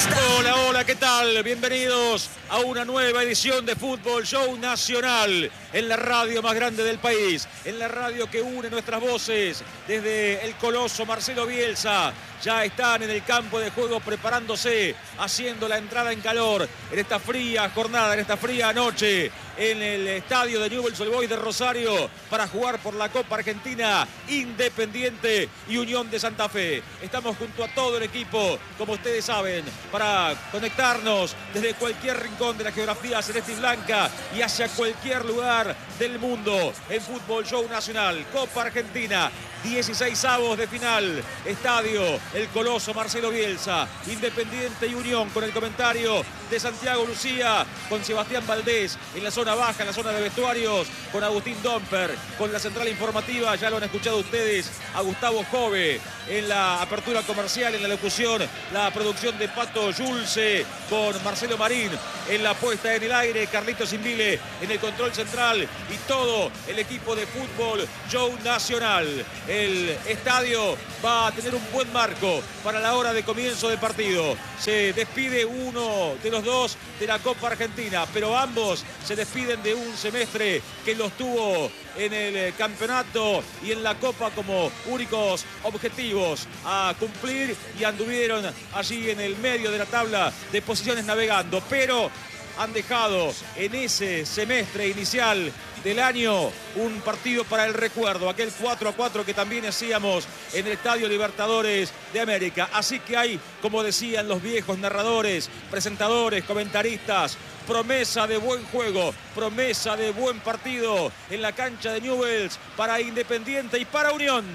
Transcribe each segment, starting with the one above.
Hola, hola, ¿qué tal? Bienvenidos a una nueva edición de Fútbol Show Nacional en la radio más grande del país, en la radio que une nuestras voces desde el coloso Marcelo Bielsa. Ya están en el campo de juego preparándose, haciendo la entrada en calor en esta fría jornada, en esta fría noche, en el estadio de Newell's Old Boys de Rosario para jugar por la Copa Argentina, Independiente y Unión de Santa Fe. Estamos junto a todo el equipo, como ustedes saben, para conectarnos desde cualquier rincón de la geografía celeste y blanca y hacia cualquier lugar del mundo en Fútbol Show Nacional. Copa Argentina, 16avos de final, estadio El Coloso Marcelo Bielsa, Independiente y Unión, con el comentario de Santiago Lucía, con Sebastián Valdés en la zona baja, en la zona de vestuarios, con Agustín Domper, con la central informativa, ya lo han escuchado ustedes, a Gustavo Jove en la apertura comercial, en la locución, la producción de Pato Yulce, con Marcelo Marín en la puesta en el aire, Carlitos Invile en el control central y todo el equipo de Fútbol Show Nacional. El estadio va a tener un buen marco para la hora de comienzo del partido. Se despide uno de los dos de la Copa Argentina, pero ambos se despiden de un semestre que los tuvo en el campeonato y en la Copa como únicos objetivos a cumplir, y anduvieron allí en el medio de la tabla de posiciones navegando, pero han dejado en ese semestre inicial del año un partido para el recuerdo, aquel 4-4 que también hacíamos en el Estadio Libertadores de América. Así que hay, como decían los viejos narradores, presentadores, comentaristas, promesa de buen juego, promesa de buen partido en la cancha de Newell's para Independiente y para Unión.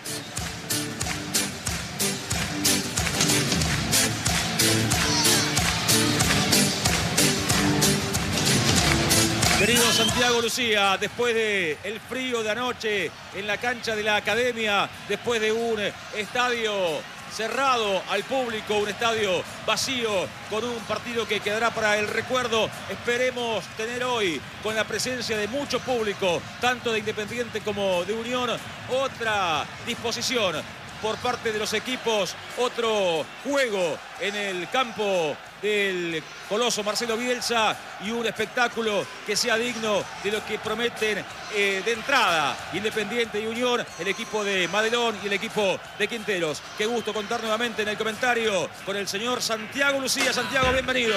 Querido Santiago Lucía, después del frío de anoche en la cancha de la Academia, después de un estadio cerrado al público, un estadio vacío, con un partido que quedará para el recuerdo, esperemos tener hoy, con la presencia de mucho público, tanto de Independiente como de Unión, otra disposición por parte de los equipos, otro juego en el campo del Coloso Marcelo Bielsa y un espectáculo que sea digno de lo que prometen de entrada Independiente y Unión, el equipo de Madelón y el equipo de Quinteros. Qué gusto contar nuevamente en el comentario con el señor Santiago Lucía. Santiago, bienvenido.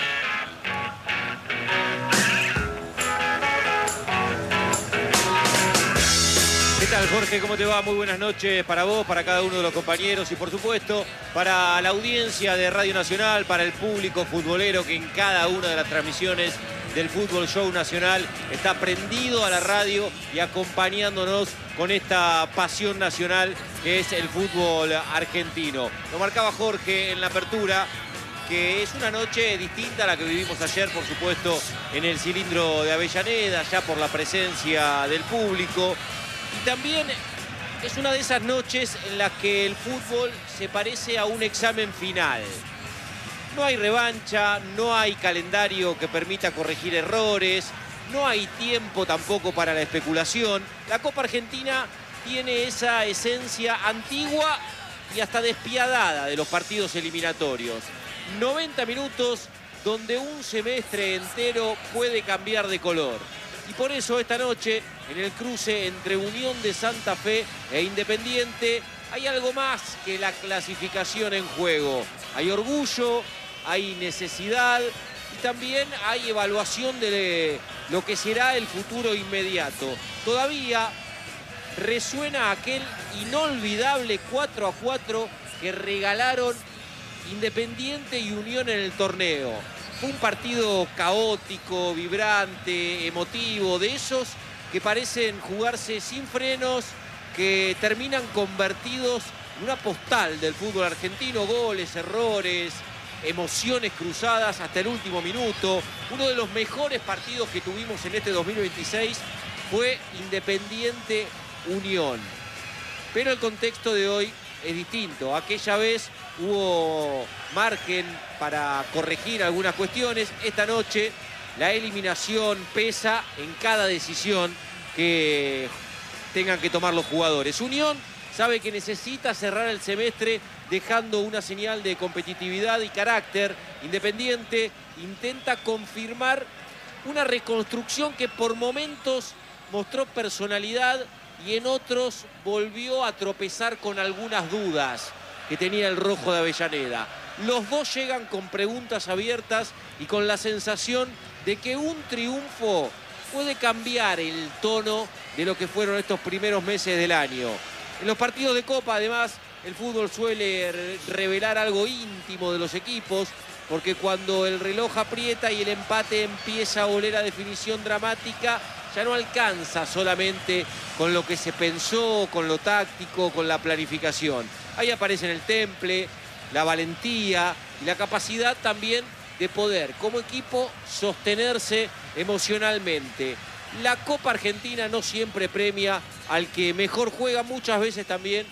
¿Qué tal, Jorge? ¿Cómo te va? Muy buenas noches para vos, para cada uno de los compañeros y, por supuesto, para la audiencia de Radio Nacional, para el público futbolero que en cada una de las transmisiones del Fútbol Show Nacional está prendido a la radio y acompañándonos con esta pasión nacional que es el fútbol argentino. Lo marcaba Jorge en la apertura, que es una noche distinta a la que vivimos ayer, por supuesto, en el cilindro de Avellaneda, ya por la presencia del público. Y también es una de esas noches en las que el fútbol se parece a un examen final. No hay revancha, no hay calendario que permita corregir errores, no hay tiempo tampoco para la especulación. La Copa Argentina tiene esa esencia antigua y hasta despiadada de los partidos eliminatorios. 90 minutos donde un semestre entero puede cambiar de color. Y por eso esta noche, en el cruce entre Unión de Santa Fe e Independiente, hay algo más que la clasificación en juego. Hay orgullo, hay necesidad y también hay evaluación de lo que será el futuro inmediato. Todavía resuena aquel inolvidable 4-4 que regalaron Independiente y Unión en el torneo. Fue un partido caótico, vibrante, emotivo, de esos que parecen jugarse sin frenos, que terminan convertidos en una postal del fútbol argentino. Goles, errores, emociones cruzadas hasta el último minuto. Uno de los mejores partidos que tuvimos en este 2026 fue Independiente Unión. Pero el contexto de hoy es distinto. Aquella vez hubo margen para corregir algunas cuestiones. Esta noche la eliminación pesa en cada decisión que tengan que tomar los jugadores. Unión sabe que necesita cerrar el semestre dejando una señal de competitividad y carácter. Independiente intenta confirmar una reconstrucción que por momentos mostró personalidad y en otros volvió a tropezar con algunas dudas que tenía el rojo de Avellaneda. Los dos llegan con preguntas abiertas y con la sensación de que un triunfo puede cambiar el tono de lo que fueron estos primeros meses del año. En los partidos de Copa, además, el fútbol suele revelar algo íntimo de los equipos, porque cuando el reloj aprieta y el empate empieza a oler a definición dramática, ya no alcanza solamente con lo que se pensó, con lo táctico, con la planificación. Ahí aparecen el temple, la valentía y la capacidad también de poder, como equipo, sostenerse emocionalmente. La Copa Argentina no siempre premia al que mejor juega, muchas veces también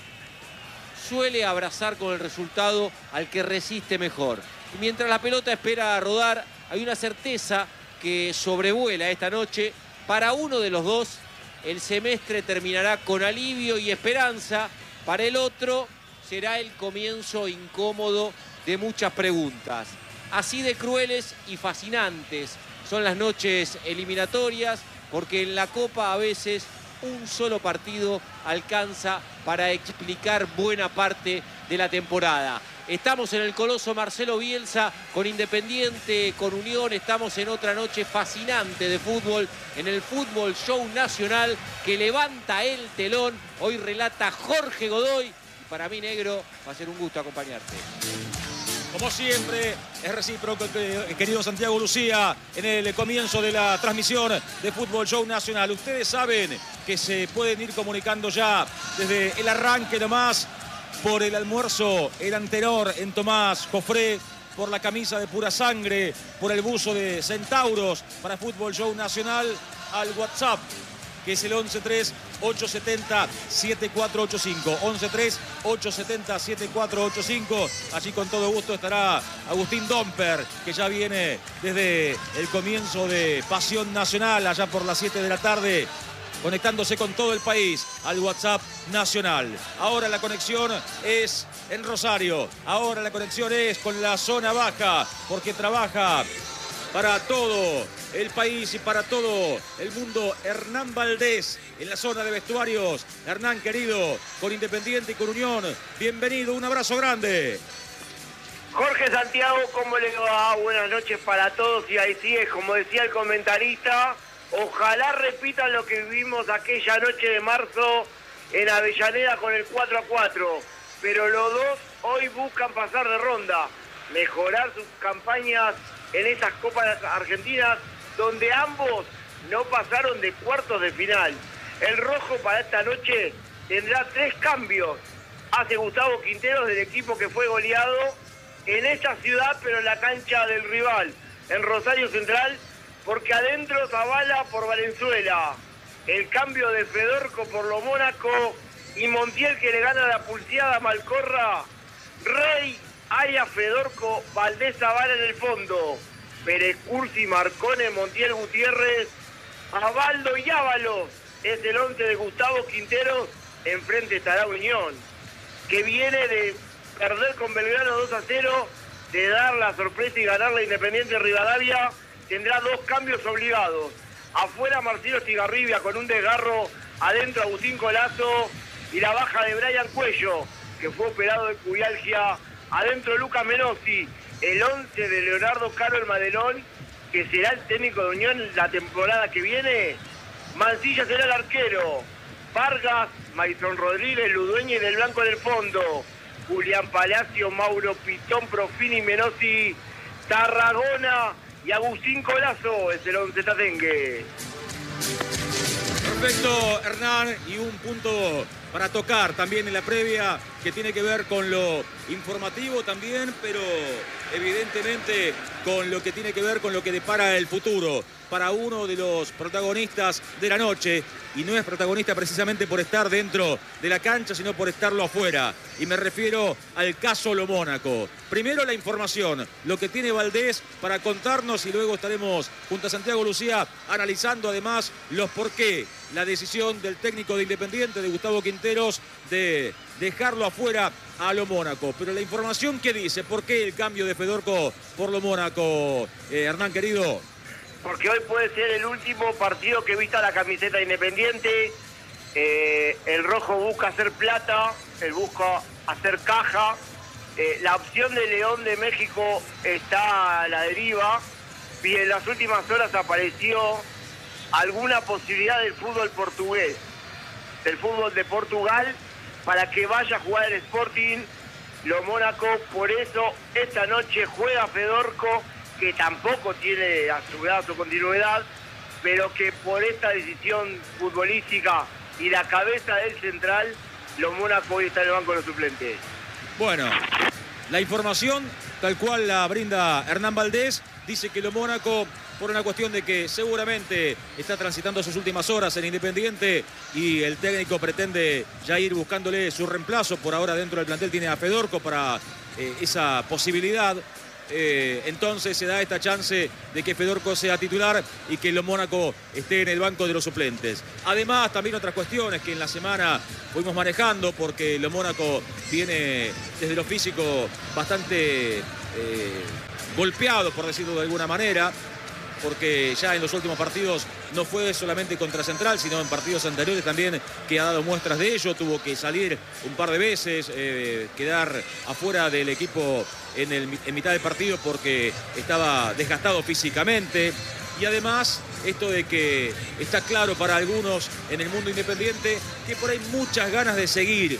suele abrazar con el resultado al que resiste mejor. Y mientras la pelota espera a rodar, hay una certeza que sobrevuela esta noche. Para uno de los dos, el semestre terminará con alivio y esperanza. Para el otro, será el comienzo incómodo de muchas preguntas. Así de crueles y fascinantes son las noches eliminatorias, porque en la Copa a veces un solo partido alcanza para explicar buena parte de la temporada. Estamos en el Coloso Marcelo Bielsa con Independiente, con Unión. Estamos en otra noche fascinante de fútbol, en el Fútbol Show Nacional que levanta el telón. Hoy relata Jorge Godoy. Y para mí, negro, va a ser un gusto acompañarte. Como siempre, es recíproco, querido Santiago Lucía, en el comienzo de la transmisión de Fútbol Show Nacional. Ustedes saben que se pueden ir comunicando ya desde el arranque nomás por el almuerzo, el anterior en Tomás Jofré, por la camisa de Pura Sangre, por el buzo de Centauros para Fútbol Show Nacional, al WhatsApp, que es el 11-3-870-7485. 11-3-870-7485. Allí con todo gusto estará Agustín Domper, que ya viene desde el comienzo de Pasión Nacional, allá por las 7 de la tarde, conectándose con todo el país al WhatsApp nacional. Ahora la conexión es en Rosario. Ahora la conexión es con la zona baja, porque trabaja para todo el país y para todo el mundo Hernán Valdés en la zona de vestuarios. Hernán, querido, con Independiente y con Unión, bienvenido, un abrazo grande. Jorge, Santiago, ¿cómo le va? Buenas noches para todos. Y ahí sí es, como decía el comentarista, ojalá repitan lo que vivimos aquella noche de marzo en Avellaneda con el 4-4. Pero los dos hoy buscan pasar de ronda, mejorar sus campañas en esas Copas Argentinas, donde ambos no pasaron de cuartos de final. El rojo para esta noche tendrá 3 cambios. Hace Gustavo Quinteros del equipo que fue goleado en esa ciudad, pero en la cancha del rival, en Rosario Central, porque adentro Zavala por Valenzuela. El cambio de Fedorco por lo Mónaco y Montiel, que le gana la pulseada a Malcorra. Rey, Aya, Fedorco, Valdés, Zavala en el fondo. Pérez Cursi, Marcone, Montiel, Gutiérrez, Abaldo y Ábalos. Es el 11 de Gustavo Quinteros. Enfrente estará Unión, que viene de perder con Belgrano 2-0, de dar la sorpresa y ganar la Independiente Rivadavia. Tendrá 2 cambios obligados. Afuera Marcelo Estigarribia con un desgarro, adentro Agustín Colazo y la baja de Brian Cuello, que fue operado de pubalgia. Adentro Lucas Menossi, el 11 de Leonardo Caro el Madelón, que será el técnico de Unión la temporada que viene. Mancilla será el arquero. Vargas, Maison Rodríguez, Ludueña y Del Blanco en el fondo. Julián Palacio, Mauro Pitón, Profini, Menossi, Tarragona y Agustín Colazo es el 11 tatengue. Perfecto, Hernán, y un punto para tocar también en la previa que tiene que ver con lo informativo también, pero evidentemente con lo que tiene que ver con lo que depara el futuro para uno de los protagonistas de la noche, y no es protagonista precisamente por estar dentro de la cancha, sino por estarlo afuera, y me refiero al caso Lo Mónaco. Primero la información, lo que tiene Valdés para contarnos, y luego estaremos junto a Santiago Lucía analizando además los por qué, la decisión del técnico de Independiente, de Gustavo Quinteros, de dejarlo afuera a Lo Mónaco. Pero la información que dice, ¿por qué el cambio de Fedorco por Lo Mónaco, Hernán querido? Porque hoy puede ser el último partido que vista la camiseta Independiente. El rojo busca hacer plata, él busca hacer caja. La opción de León de México está a la deriva y en las últimas horas apareció alguna posibilidad del fútbol portugués, del fútbol de Portugal, para que vaya a jugar el Sporting Lo Mónaco. Por eso esta noche juega Fedorco, que tampoco tiene asegurada su continuidad, pero que por esta decisión futbolística y la cabeza del central, Lo Mónaco hoy está en el banco de los suplentes. Bueno, la información tal cual la brinda Hernán Valdés, dice que Lo Mónaco, por una cuestión de que seguramente está transitando sus últimas horas en Independiente y el técnico pretende ya ir buscándole su reemplazo. Por ahora dentro del plantel tiene a Fedorco para esa posibilidad. Entonces se da esta chance de que Fedorco sea titular y que Lo Mónaco esté en el banco de los suplentes. Además, también otras cuestiones que en la semana fuimos manejando, porque Lo Mónaco viene desde lo físico bastante golpeado, por decirlo de alguna manera, porque ya en los últimos partidos no fue solamente contra Central, sino en partidos anteriores también que ha dado muestras de ello. Tuvo que salir un par de veces, quedar afuera del equipo en mitad del partido porque estaba desgastado físicamente. Y además, esto de que está claro para algunos en el mundo independiente que por ahí muchas ganas de seguir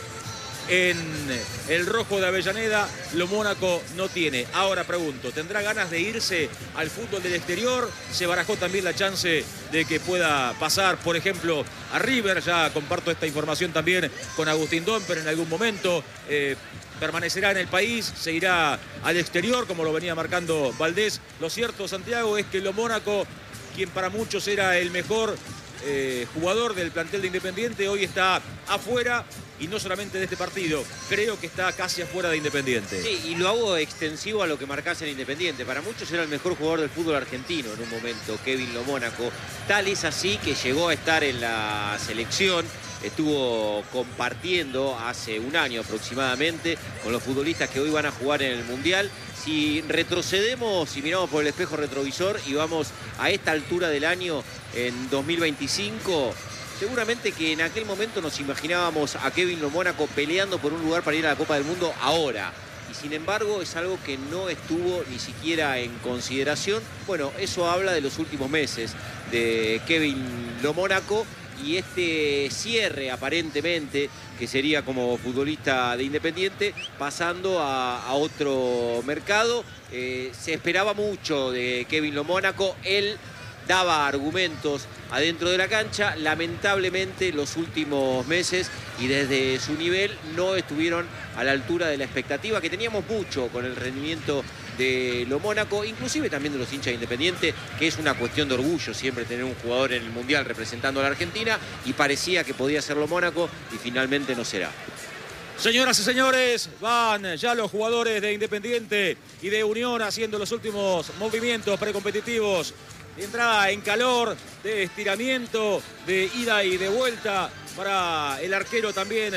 en el rojo de Avellaneda, Lo Mónaco no tiene. Ahora pregunto, ¿tendrá ganas de irse al fútbol del exterior? Se barajó también la chance de que pueda pasar, por ejemplo, a River. Ya comparto esta información también con Agustín Domper en algún momento. Permanecerá en el país, se irá al exterior, como lo venía marcando Valdés. Lo cierto, Santiago, es que Lo Mónaco, quien para muchos era el mejor jugador del plantel de Independiente, hoy está afuera. Y no solamente de este partido, creo que está casi afuera de Independiente. Sí, y lo hago extensivo a lo que marcás en Independiente. Para muchos era el mejor jugador del fútbol argentino en un momento, Kevin Lo Mónaco. Tal es así que llegó a estar en la selección. Estuvo compartiendo hace un año aproximadamente con los futbolistas que hoy van a jugar en el Mundial. Si retrocedemos y miramos por el espejo retrovisor y vamos a esta altura del año, en 2025... seguramente que en aquel momento nos imaginábamos a Kevin Lo Mónaco peleando por un lugar para ir a la Copa del Mundo ahora. Y sin embargo es algo que no estuvo ni siquiera en consideración. Bueno, eso habla de los últimos meses de Kevin Lo Mónaco y este cierre aparentemente que sería como futbolista de Independiente pasando a otro mercado. Se esperaba mucho de Kevin Lo Mónaco. Él daba argumentos adentro de la cancha. Lamentablemente los últimos meses y desde su nivel no estuvieron a la altura de la expectativa que teníamos mucho con el rendimiento de Lo Mónaco, inclusive también de los hinchas de Independiente, que es una cuestión de orgullo siempre tener un jugador en el Mundial representando a la Argentina, y parecía que podía ser Lo Mónaco y finalmente no será. Señoras y señores, van ya los jugadores de Independiente y de Unión haciendo los últimos movimientos precompetitivos. Entrada en calor, de estiramiento, de ida y de vuelta para el arquero también.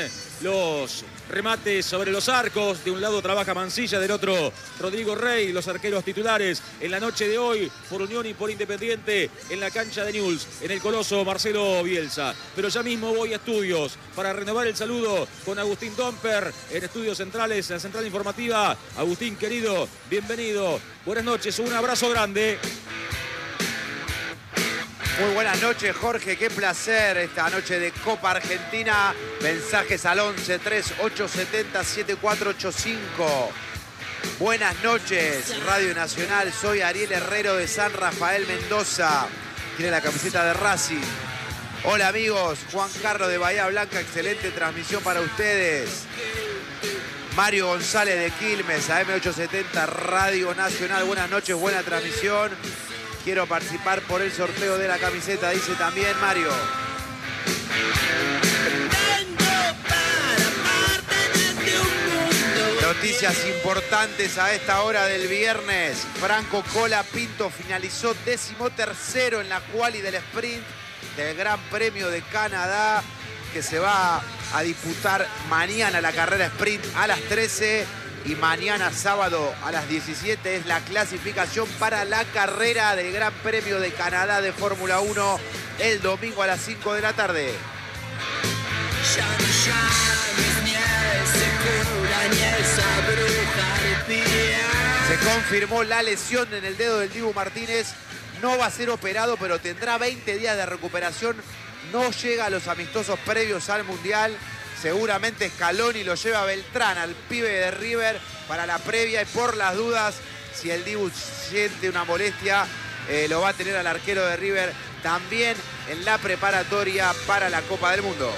Los remates sobre los arcos. De un lado trabaja Mancilla, del otro Rodrigo Rey. Los arqueros titulares en la noche de hoy por Unión y por Independiente en la cancha de Newell's, en el Coloso Marcelo Bielsa. Pero ya mismo voy a estudios para renovar el saludo con Agustín Domper en Estudios Centrales, en la Central Informativa. Agustín, querido, bienvenido. Buenas noches, un abrazo grande. Muy buenas noches, Jorge, qué placer esta noche de Copa Argentina. Mensajes al 11 3870 7485. Buenas noches, Radio Nacional. Soy Ariel Herrero de San Rafael, Mendoza. Tiene la camiseta de Racing. Hola amigos, Juan Carlos de Bahía Blanca, excelente transmisión para ustedes. Mario González de Quilmes, AM870 Radio Nacional. Buenas noches, buena transmisión. Quiero participar por el sorteo de la camiseta, dice también Mario. Noticias importantes a esta hora del viernes. Franco Cola Pinto finalizó 13º en la quali del sprint del Gran Premio de Canadá, que se va a disputar mañana la carrera sprint a las 13 y mañana sábado a las 17 es la clasificación para la carrera del Gran Premio de Canadá de Fórmula 1 el domingo a las 5 de la tarde. Se confirmó la lesión en el dedo del Dibu Martínez. No va a ser operado, pero tendrá 20 días de recuperación. No llega a los amistosos previos al Mundial. Seguramente Scaloni lo lleva a Beltrán, al pibe de River, para la previa. Y por las dudas, si el Dibu siente una molestia, lo va a tener al arquero de River también en la preparatoria para la Copa del Mundo.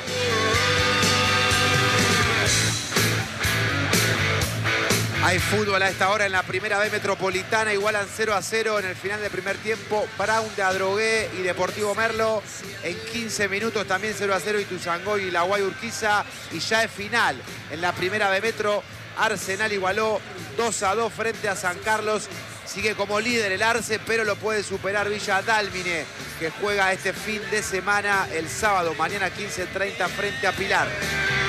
Hay fútbol a esta hora en la primera B Metropolitana. Igualan 0-0 en el final del primer tiempo. Brown de Adrogué y Deportivo Merlo. En 15 minutos también 0-0 Ituzaingó y la Guay Urquiza. Y ya es final en la primera B Metro. Arsenal igualó 2-2 frente a San Carlos. Sigue como líder el Arce, pero lo puede superar Villa Dálmine, que juega este fin de semana el sábado, mañana 15:30 frente a Pilar.